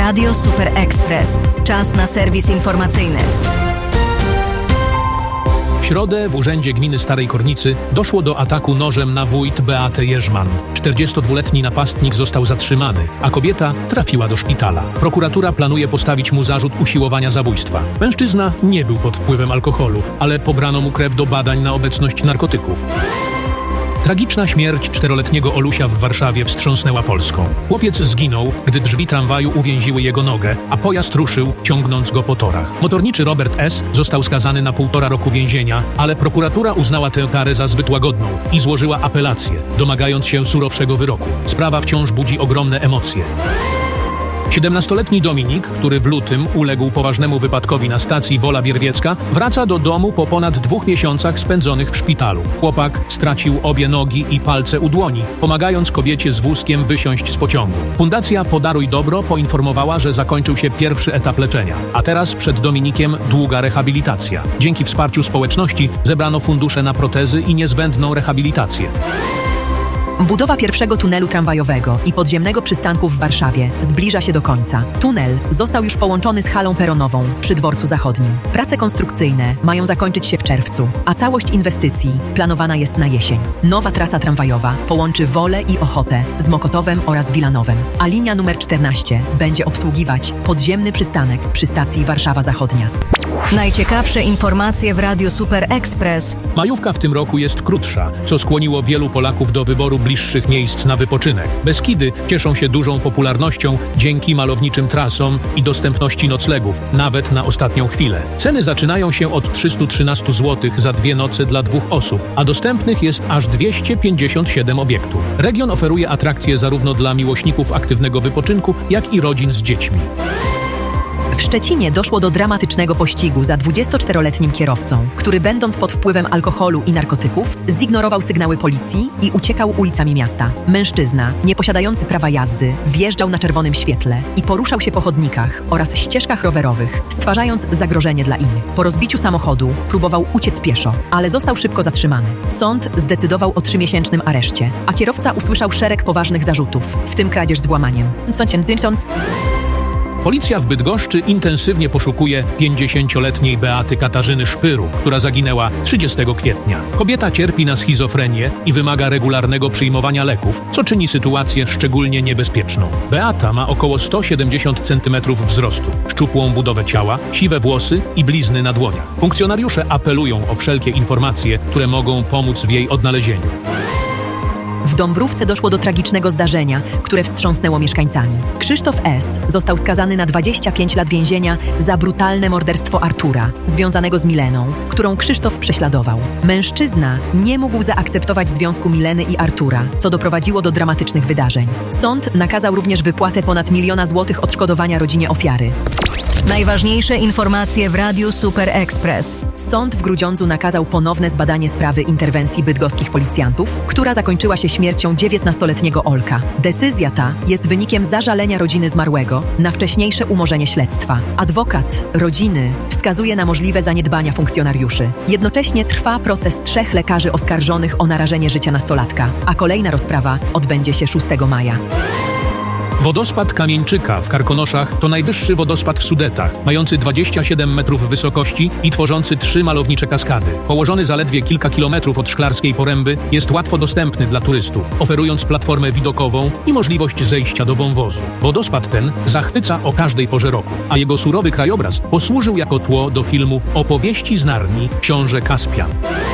Radio Super Express. Czas na serwis informacyjny. W środę w Urzędzie Gminy Starej Kornicy doszło do ataku nożem na wójt Beatę Jerzman. 42-letni napastnik został zatrzymany, a kobieta trafiła do szpitala. Prokuratura planuje postawić mu zarzut usiłowania zabójstwa. Mężczyzna nie był pod wpływem alkoholu, ale pobrano mu krew do badań na obecność narkotyków. Tragiczna śmierć 4-letniego Olusia w Warszawie wstrząsnęła Polską. Chłopiec zginął, gdy drzwi tramwaju uwięziły jego nogę, a pojazd ruszył, ciągnąc go po torach. Motorniczy Robert S. został skazany na 1,5 roku więzienia, ale prokuratura uznała tę karę za zbyt łagodną i złożyła apelację, domagając się surowszego wyroku. Sprawa wciąż budzi ogromne emocje. 17-letni Dominik, który w lutym uległ poważnemu wypadkowi na stacji Wola Bierwiecka, wraca do domu po ponad 2 miesiącach spędzonych w szpitalu. Chłopak stracił obie nogi i palce u dłoni, pomagając kobiecie z wózkiem wysiąść z pociągu. Fundacja Podaruj Dobro poinformowała, że zakończył się pierwszy etap leczenia, a teraz przed Dominikiem długa rehabilitacja. Dzięki wsparciu społeczności zebrano fundusze na protezy i niezbędną rehabilitację. Budowa pierwszego tunelu tramwajowego i podziemnego przystanku w Warszawie zbliża się do końca. Tunel został już połączony z halą peronową przy Dworcu Zachodnim. Prace konstrukcyjne mają zakończyć się w czerwcu, a całość inwestycji planowana jest na jesień. Nowa trasa tramwajowa połączy Wolę i Ochotę z Mokotowem oraz Wilanowem, a linia numer 14 będzie obsługiwać podziemny przystanek przy stacji Warszawa Zachodnia. Najciekawsze informacje w Radiu Super Express. Majówka w tym roku jest krótsza, co skłoniło wielu Polaków do wyboru bliższych miejsc na wypoczynek. Beskidy cieszą się dużą popularnością dzięki malowniczym trasom i dostępności noclegów, nawet na ostatnią chwilę. Ceny zaczynają się od 313 zł za 2 noce dla 2 osób, a dostępnych jest aż 257 obiektów. Region oferuje atrakcje zarówno dla miłośników aktywnego wypoczynku, jak i rodzin z dziećmi. W Szczecinie doszło do dramatycznego pościgu za 24-letnim kierowcą, który będąc pod wpływem alkoholu i narkotyków, zignorował sygnały policji i uciekał ulicami miasta. Mężczyzna, nieposiadający prawa jazdy, wjeżdżał na czerwonym świetle i poruszał się po chodnikach oraz ścieżkach rowerowych, stwarzając zagrożenie dla innych. Po rozbiciu samochodu próbował uciec pieszo, ale został szybko zatrzymany. Sąd zdecydował o 3-miesięcznym areszcie, a kierowca usłyszał szereg poważnych zarzutów, w tym kradzież z włamaniem. Policja w Bydgoszczy intensywnie poszukuje 50-letniej Beaty Katarzyny Szpyru, która zaginęła 30 kwietnia. Kobieta cierpi na schizofrenię i wymaga regularnego przyjmowania leków, co czyni sytuację szczególnie niebezpieczną. Beata ma około 170 cm wzrostu, szczupłą budowę ciała, siwe włosy i blizny na dłoniach. Funkcjonariusze apelują o wszelkie informacje, które mogą pomóc w jej odnalezieniu. W Dąbrówce doszło do tragicznego zdarzenia, które wstrząsnęło mieszkańcami. Krzysztof S. został skazany na 25 lat więzienia za brutalne morderstwo Artura, związanego z Mileną, którą Krzysztof prześladował. Mężczyzna nie mógł zaakceptować związku Mileny i Artura, co doprowadziło do dramatycznych wydarzeń. Sąd nakazał również wypłatę ponad 1 000 000 złotych odszkodowania rodzinie ofiary. Najważniejsze informacje w Radiu Super Express. Sąd w Grudziądzu nakazał ponowne zbadanie sprawy interwencji bydgoskich policjantów, która zakończyła się śmiercią 19-letniego Olka. Decyzja ta jest wynikiem zażalenia rodziny zmarłego na wcześniejsze umorzenie śledztwa. Adwokat rodziny wskazuje na możliwe zaniedbania funkcjonariuszy. Jednocześnie trwa proces 3 lekarzy oskarżonych o narażenie życia nastolatka, a kolejna rozprawa odbędzie się 6 maja. Wodospad Kamieńczyka w Karkonoszach to najwyższy wodospad w Sudetach, mający 27 metrów wysokości i tworzący 3 malownicze kaskady. Położony zaledwie kilka kilometrów od Szklarskiej Poręby, jest łatwo dostępny dla turystów, oferując platformę widokową i możliwość zejścia do wąwozu. Wodospad ten zachwyca o każdej porze roku, a jego surowy krajobraz posłużył jako tło do filmu Opowieści z Narni Książę Kaspian.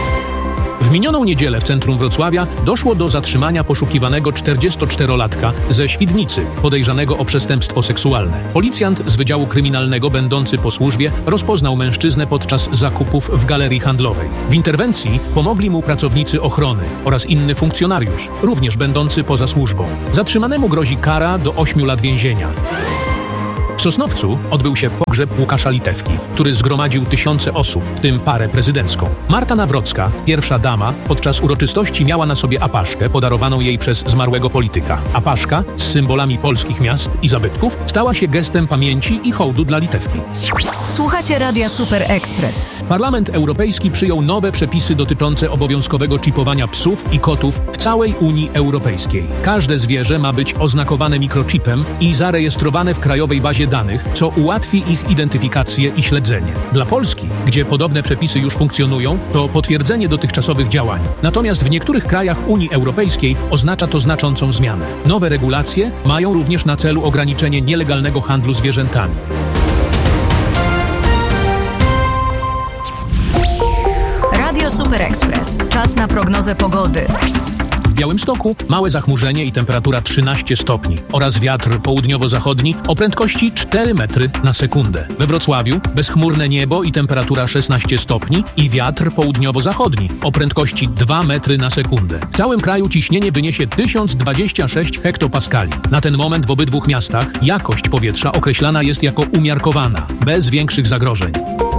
W minioną niedzielę w centrum Wrocławia doszło do zatrzymania poszukiwanego 44-latka ze Świdnicy, podejrzanego o przestępstwo seksualne. Policjant z Wydziału Kryminalnego będący po służbie rozpoznał mężczyznę podczas zakupów w galerii handlowej. W interwencji pomogli mu pracownicy ochrony oraz inny funkcjonariusz, również będący poza służbą. Zatrzymanemu grozi kara do 8 lat więzienia. W Sosnowcu odbył się pogrzeb Łukasza Litewki, który zgromadził tysiące osób, w tym parę prezydencką. Marta Nawrocka, pierwsza dama, podczas uroczystości miała na sobie apaszkę podarowaną jej przez zmarłego polityka. Apaszka z symbolami polskich miast i zabytków stała się gestem pamięci i hołdu dla Litewki. Słuchacie Radia Super Express. Parlament Europejski przyjął nowe przepisy dotyczące obowiązkowego czipowania psów i kotów w całej Unii Europejskiej. Każde zwierzę ma być oznakowane mikrochipem i zarejestrowane w krajowej bazie danych, co ułatwi ich identyfikację i śledzenie. Dla Polski, gdzie podobne przepisy już funkcjonują, to potwierdzenie dotychczasowych działań. Natomiast w niektórych krajach Unii Europejskiej oznacza to znaczącą zmianę. Nowe regulacje mają również na celu ograniczenie nielegalnego handlu zwierzętami. Radio Super Express. Czas na prognozę pogody. W Białymstoku małe zachmurzenie i temperatura 13 stopni oraz wiatr południowo-zachodni o prędkości 4 metry na sekundę. We Wrocławiu bezchmurne niebo i temperatura 16 stopni i wiatr południowo-zachodni o prędkości 2 metry na sekundę. W całym kraju ciśnienie wyniesie 1026 hektopaskali. Na ten moment w obydwu miastach jakość powietrza określana jest jako umiarkowana, bez większych zagrożeń.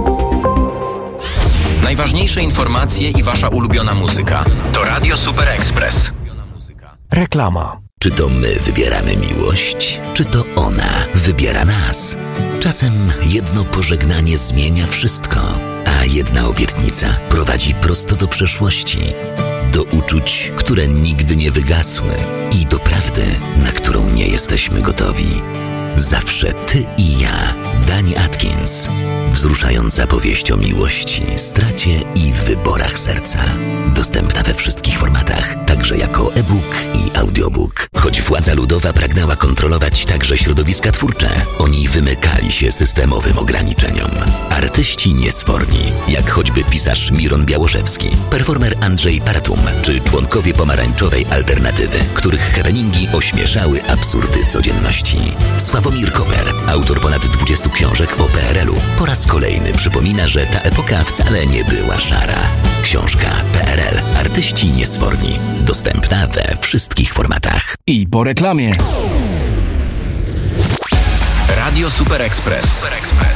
Najważniejsze informacje i wasza ulubiona muzyka. To Radio Super Express. Reklama. Czy to my wybieramy miłość, czy to ona wybiera nas? Czasem jedno pożegnanie zmienia wszystko, a jedna obietnica prowadzi prosto do przeszłości. Do uczuć, które nigdy nie wygasły i do prawdy, na którą nie jesteśmy gotowi. Zawsze ty i ja. Dani Atkins. Wzruszająca powieść o miłości, stracie i wyborach serca. Dostępna we wszystkich formatach, także jako e-book i audiobook. Choć władza ludowa pragnęła kontrolować także środowiska twórcze, oni wymykali się systemowym ograniczeniom. Artyści niesforni, jak choćby pisarz Miron Białoszewski, performer Andrzej Paratum, czy członkowie pomarańczowej alternatywy, których happeningi ośmieszały absurdy codzienności. Sławomir Koper, autor ponad 20 książek o PRL-u, po raz kolejny przypomina, że ta epoka wcale nie była szara. Książka PRL. Artyści niesforni. Dostępna we wszystkich formatach. I po reklamie. Radio Super Express.